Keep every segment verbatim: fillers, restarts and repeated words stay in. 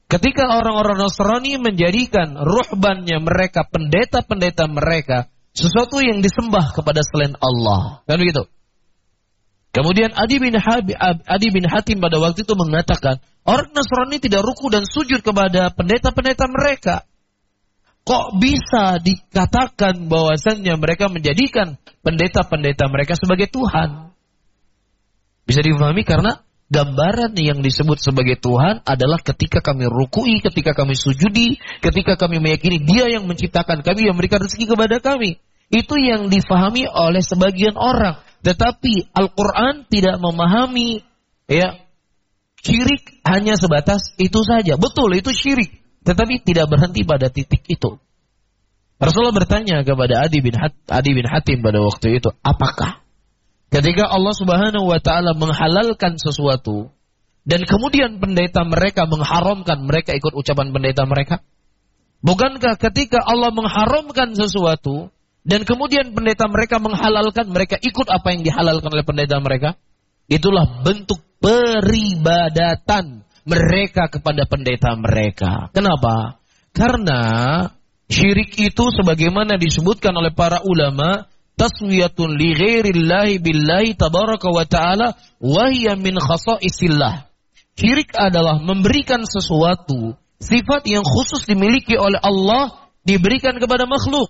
Ketika orang-orang Nasrani menjadikan ruhbannya mereka, pendeta-pendeta mereka, sesuatu yang disembah kepada selain Allah. Kan begitu? Kemudian Adi bin, Habib, Adi bin Hatim pada waktu itu mengatakan, orang Nasrani tidak ruku dan sujud kepada pendeta-pendeta mereka. Kok bisa dikatakan bahwasannya mereka menjadikan pendeta-pendeta mereka sebagai Tuhan? Bisa difahami karena gambaran yang disebut sebagai Tuhan adalah ketika kami rukui, ketika kami sujudi, ketika kami meyakini Dia yang menciptakan kami, yang memberikan rezeki kepada kami. Itu yang difahami oleh sebagian orang. Tetapi Al-Quran tidak memahami ya syirik hanya sebatas itu saja. Betul, itu syirik. Tetapi tidak berhenti pada titik itu. Rasulullah bertanya kepada Adi bin, Hat, Adi bin Hatim pada waktu itu, apakah ketika Allah Subhanahu wa Ta'ala menghalalkan sesuatu dan kemudian pendeta mereka mengharamkan, mereka ikut ucapan pendeta mereka? Bukankah ketika Allah mengharamkan sesuatu dan kemudian pendeta mereka menghalalkan, mereka ikut apa yang dihalalkan oleh pendeta mereka? Itulah bentuk peribadatan mereka kepada pendeta mereka. Kenapa? Karena syirik itu sebagaimana disebutkan oleh para ulama, taswiyatun li ghairillahi billahi tabaraka wa ta'ala wa hiya min khasaisillah. Syirik adalah memberikan sesuatu, sifat yang khusus dimiliki oleh Allah, diberikan kepada makhluk.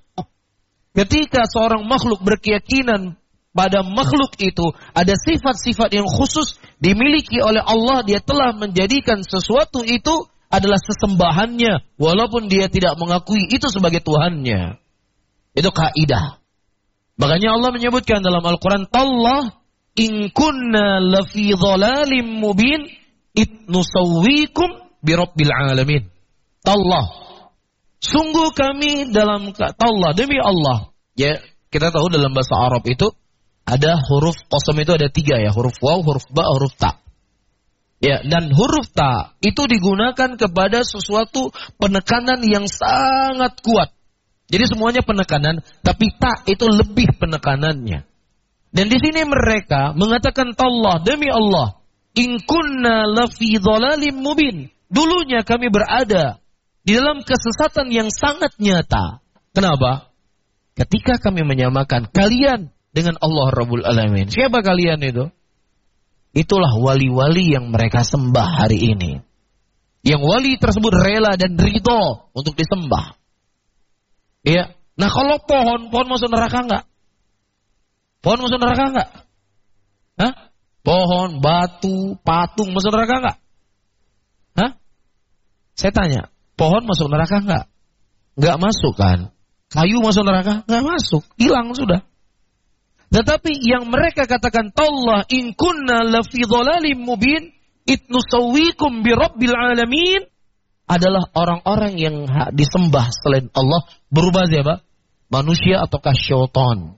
Ketika seorang makhluk berkeyakinan pada makhluk itu ada sifat-sifat yang khusus dimiliki oleh Allah, dia telah menjadikan sesuatu itu adalah sesembahannya, walaupun dia tidak mengakui itu sebagai Tuhannya. Itu kaidah. Makanya Allah menyebutkan dalam Al-Quran, Tallah in kunna lafi dhalalim mubin itnusawwikum birabbil alamin. Tallah, sungguh kami dalam Allah, demi Allah. Ya, kita tahu dalam bahasa Arab itu ada huruf qasam itu ada tiga ya, huruf waw, huruf ba, huruf ta. Ya, dan huruf ta itu digunakan kepada sesuatu penekanan yang sangat kuat. Jadi semuanya penekanan, tapi ta itu lebih penekanannya. Dan di sini mereka mengatakan tallah, demi Allah, in kunna lafi dhalalim mubin. Dulunya kami berada di dalam kesesatan yang sangat nyata. Kenapa? Ketika kami menyamakan kalian dengan Allah Rabbul Alamin. Siapa kalian itu? Itulah wali-wali yang mereka sembah hari ini. Yang wali tersebut rela dan ridho untuk disembah. Iya. Nah kalau pohon, pohon masuk neraka enggak? Pohon masuk neraka enggak? Hah? Pohon, batu, patung masuk neraka enggak? Hah? Saya tanya, pohon masuk neraka enggak? Enggak masuk kan? Kayu masuk neraka? Enggak masuk, hilang sudah. Tetapi yang mereka katakan tallah in kunna lafi dhalalim mubin itnusawwikum birabbil alamin adalah orang-orang yang disembah selain Allah berubah siapa? Manusia ataukah syaitan?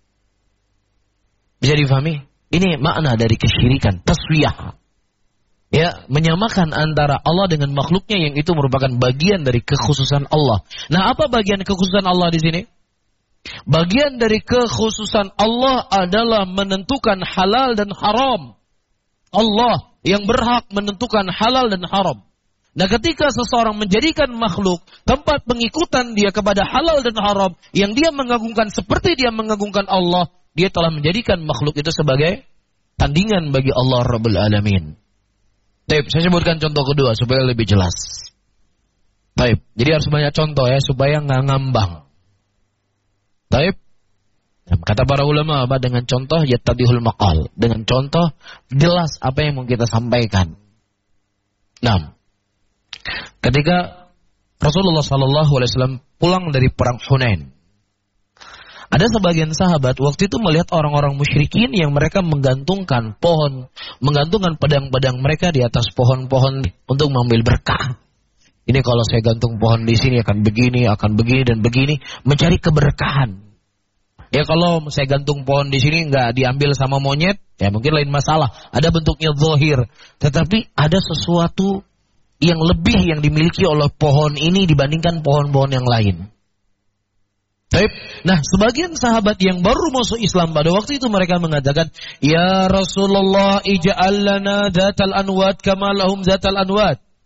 Bisa difahami? Ini makna dari kesyirikan, taswiyah. Ya, menyamakan antara Allah dengan makhluknya yang itu merupakan bagian dari kekhususan Allah. Nah, apa bagian kekhususan Allah di sini? Bagian dari kekhususan Allah adalah menentukan halal dan haram. Allah yang berhak menentukan halal dan haram. Nah, ketika seseorang menjadikan makhluk tempat pengikutan dia kepada halal dan haram, yang dia mengagungkan seperti dia mengagungkan Allah, dia telah menjadikan makhluk itu sebagai tandingan bagi Allah Rabbul Alamin. Baik, saya sebutkan contoh kedua supaya lebih jelas. Baik, jadi harus banyak contoh ya supaya nggak ngambang. Baik, kata para ulama apa dengan contoh yattadihul maqal, dengan contoh jelas apa yang mau kita sampaikan. Nah, ketika Rasulullah Sallallahu Alaihi Wasallam pulang dari perang Hunain, ada sebagian sahabat waktu itu melihat orang-orang musyrikin yang mereka menggantungkan pohon, menggantungkan pedang-pedang mereka di atas pohon-pohon untuk mengambil berkah. Ini kalau saya gantung pohon di sini akan begini, akan begini dan begini, mencari keberkahan. Ya kalau saya gantung pohon di sini nggak diambil sama monyet, ya mungkin lain masalah. Ada bentuknya zahir, tetapi ada sesuatu yang lebih yang dimiliki oleh pohon ini dibandingkan pohon-pohon yang lain. Baik. Nah, sebagian sahabat yang baru masuk Islam pada waktu itu mereka mengatakan, "Ya Rasulullah, ij'al lana dzatal anwad kama lahum dzatal anwad."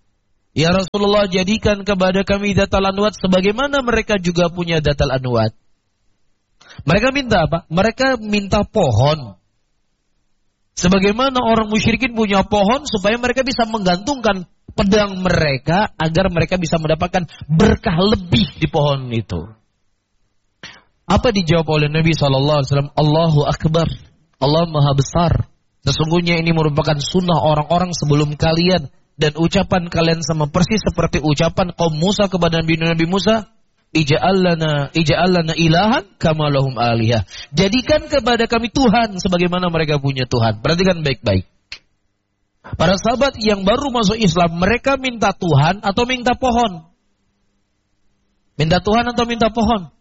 Ya Rasulullah, jadikan kepada kami datal anwat sebagaimana mereka juga punya datal anwat. Mereka minta apa? Mereka minta pohon. Sebagaimana orang musyrikin punya pohon supaya mereka bisa menggantungkan pedang mereka agar mereka bisa mendapatkan berkah lebih di pohon itu. Apa dijawab oleh Nabi shallallahu alaihi wasallam? Allahu Akbar. Allah Maha Besar. Sesungguhnya ini merupakan sunnah orang-orang sebelum kalian. Dan ucapan kalian sama persis seperti ucapan kaum Musa kepada Nabi Nabi Musa. Ija'allana ija'allana ilahan kama lahum alihah. Jadikan kepada kami Tuhan sebagaimana mereka punya Tuhan. Perhatikan baik-baik. Para sahabat yang baru masuk Islam, mereka minta Tuhan atau minta pohon? Minta Tuhan atau minta pohon?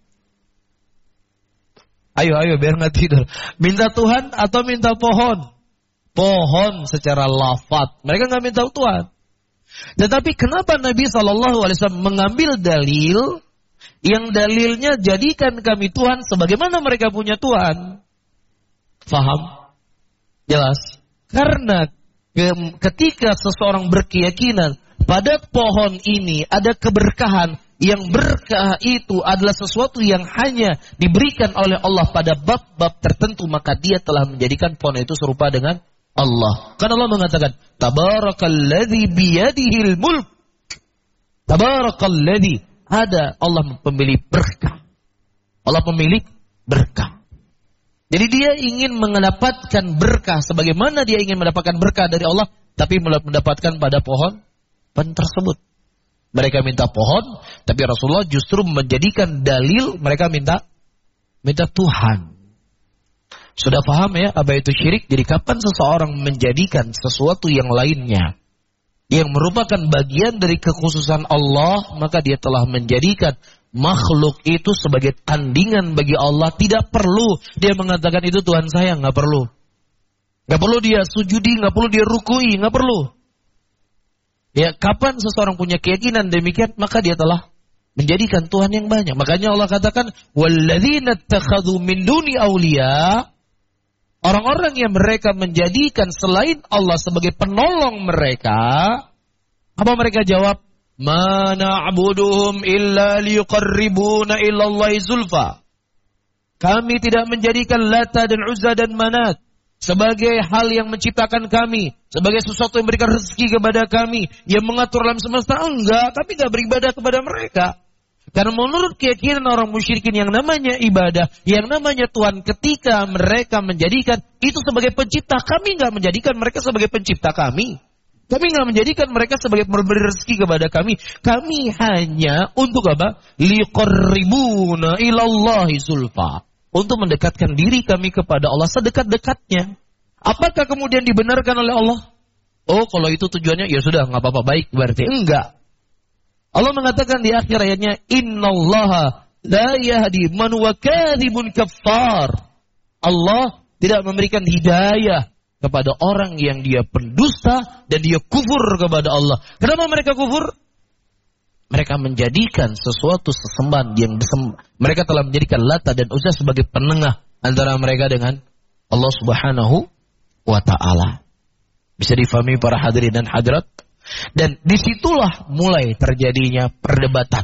Ayo, ayo biar nggak tidur. Minta Tuhan atau minta pohon? Pohon secara lafaz. Mereka nggak minta Tuhan. Tetapi kenapa Nabi shallallahu alaihi wasallam mengambil dalil yang dalilnya jadikan kami Tuhan sebagaimana mereka punya Tuhan? Faham? Jelas? Karena ke- ketika seseorang berkeyakinan pada pohon ini ada keberkahan, yang berkah itu adalah sesuatu yang hanya diberikan oleh Allah pada bab-bab tertentu, maka dia telah menjadikan pohon itu serupa dengan Allah. Karena Allah mengatakan, Tabarakalladzi biyadihil mulk. Tabarakalladzi. Ada Allah pemilik berkah. Allah pemilik berkah. Jadi dia ingin mendapatkan berkah sebagaimana dia ingin mendapatkan berkah dari Allah, tapi mendapatkan pada pohon pohon tersebut. Mereka minta pohon, tapi Rasulullah justru menjadikan dalil mereka minta minta Tuhan. Sudah paham ya apa itu syirik? Jadi kapan seseorang menjadikan sesuatu yang lainnya yang merupakan bagian dari kekhususan Allah, maka dia telah menjadikan makhluk itu sebagai tandingan bagi Allah. Tidak perlu dia mengatakan itu Tuhan saya, nggak perlu. Nggak perlu dia sujudi, nggak perlu dia rukui, nggak perlu. Ya, kapan seseorang punya keyakinan demikian, maka dia telah menjadikan Tuhan yang banyak. Makanya Allah katakan, walladzina ittakhadhu min duni awliya. Orang-orang yang mereka menjadikan selain Allah sebagai penolong mereka, apa mereka jawab? Ma na'buduhum illa liyuqarribuna ilallahi zulfa. Kami tidak menjadikan Lata dan Uzza dan Manat sebagai hal yang menciptakan kami, sebagai sesuatu yang memberikan rezeki kepada kami, yang mengatur alam semesta. Enggak, kami enggak beribadah kepada mereka. Karena menurut keyakinan orang musyrikin yang namanya ibadah, yang namanya Tuhan, ketika mereka menjadikan itu sebagai pencipta, kami enggak menjadikan mereka sebagai pencipta kami. Kami enggak menjadikan mereka sebagai pemberi rezeki kepada kami. Kami hanya untuk apa? Liqarribuna ilallahi zulfa. Untuk mendekatkan diri kami kepada Allah sedekat-dekatnya. Apakah kemudian dibenarkan oleh Allah? Oh, kalau itu tujuannya, ya sudah, nggak apa-apa, baik berarti. Enggak. Allah mengatakan di akhir ayatnya, Innallaha la yahdi man wa kadhibun kaffar. Allah tidak memberikan hidayah kepada orang yang dia pendusta dan dia kufur kepada Allah. Kenapa mereka kufur? Mereka menjadikan sesuatu sesembahan yang disem- mereka telah menjadikan Lata dan Uzza sebagai penengah antara mereka dengan Allah Subhanahu wa Ta'ala. Bisa difahami para hadirin dan hadirat? Dan disitulah mulai terjadinya perdebatan.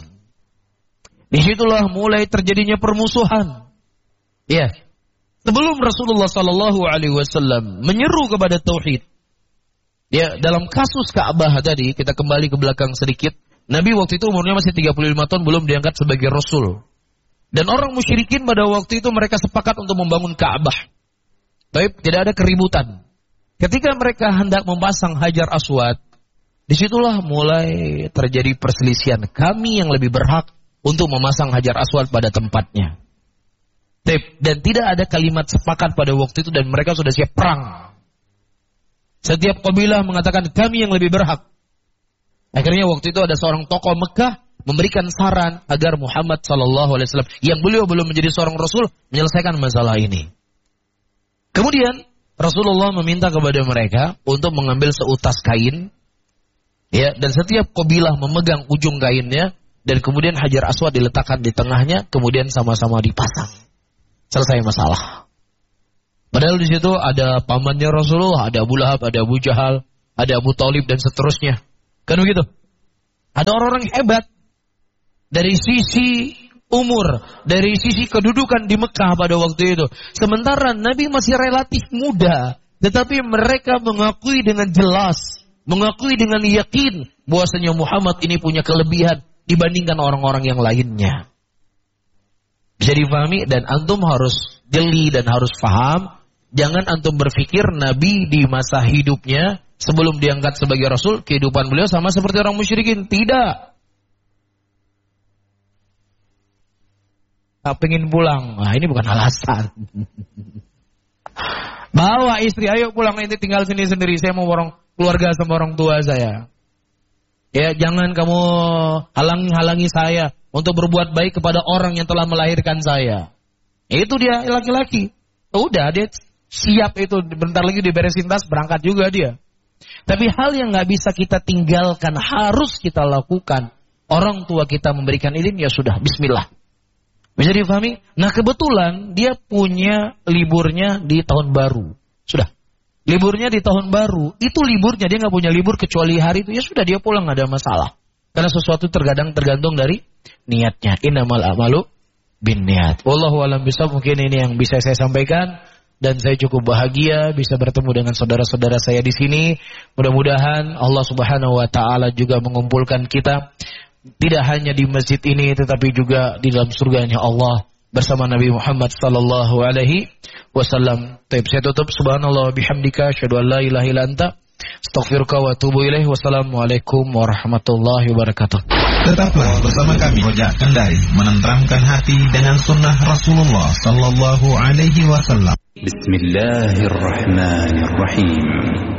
Disitulah mulai terjadinya permusuhan. Ya, sebelum Rasulullah Sallallahu Alaihi Wasallam menyeru kepada tauhid, ya dalam kasus Ka'bah tadi, kita kembali ke belakang sedikit. Nabi waktu itu umurnya masih tiga puluh lima tahun, belum diangkat sebagai Rasul. Dan orang musyrikin pada waktu itu mereka sepakat untuk membangun Ka'bah. Tapi tidak ada keributan. Ketika mereka hendak memasang Hajar Aswad, disitulah mulai terjadi perselisihan. Kami yang lebih berhak untuk memasang Hajar Aswad pada tempatnya. Dan tidak ada kalimat sepakat pada waktu itu dan mereka sudah siap perang. Setiap kabilah mengatakan kami yang lebih berhak. Akhirnya waktu itu ada seorang tokoh Mekah memberikan saran agar Muhammad Sallallahu Alaihi Wasallam yang beliau belum menjadi seorang Rasul menyelesaikan masalah ini. Kemudian Rasulullah meminta kepada mereka untuk mengambil seutas kain, ya, dan setiap kabilah memegang ujung kainnya dan kemudian Hajar Aswad diletakkan di tengahnya, kemudian sama-sama dipasang. Selesai masalah. Padahal di situ ada pamannya Rasulullah, ada Abu Lahab, ada Abu Jahal, ada Abu Talib dan seterusnya. Kan begitu? Ada orang-orang hebat dari sisi umur, dari sisi kedudukan di Mekah pada waktu itu. Sementara Nabi masih relatif muda, tetapi mereka mengakui dengan jelas, mengakui dengan yakin bahwasanya Muhammad ini punya kelebihan dibandingkan orang-orang yang lainnya. Bisa difahami, dan antum harus jeli dan harus paham. Jangan antum berpikir Nabi di masa hidupnya sebelum diangkat sebagai Rasul, kehidupan beliau sama seperti orang musyrikin. Tidak. Tak pengen pulang. Nah, ini bukan alasan. Bawa istri, ayo pulang, nanti tinggal sini sendiri. Saya mau orang keluarga sama orang tua saya. Ya, jangan kamu halangi-halangi saya untuk berbuat baik kepada orang yang telah melahirkan saya. Itu dia laki-laki. Udah, dia siap itu. Bentar lagi diberesin tas, berangkat juga dia. Tapi hal yang gak bisa kita tinggalkan, harus kita lakukan. Orang tua kita memberikan izin, ya sudah, bismillah. Bisa difahami? Nah, kebetulan dia punya liburnya di tahun baru. Sudah. Liburnya di tahun baru. Itu liburnya, dia gak punya libur kecuali hari itu. Ya sudah, dia pulang, gak ada masalah. Karena sesuatu terkadang tergantung dari niatnya. Innamal a'malu bin niat. Wallahu a'lam bishawab. Mungkin ini yang bisa saya sampaikan. Dan saya cukup bahagia bisa bertemu dengan saudara-saudara saya di sini. Mudah-mudahan Allah Subhanahu wa taala juga mengumpulkan kita tidak hanya di masjid ini, tetapi juga di dalam surganya Allah bersama Nabi Muhammad sallallahu alaihi wasallam. Baik, saya tutup. Subhanallah bihamdika asyhadu an la ilaha illa anta astaghfiruka wa atubu ilaih. Wassalamualaikum warahmatullahi wabarakatuh. Tetaplah bersama kami Rojak Kendari, menenteramkan hati dengan sunnah Rasulullah sallallahu alaihi wasallam. Bismillahirrahmanirrahim.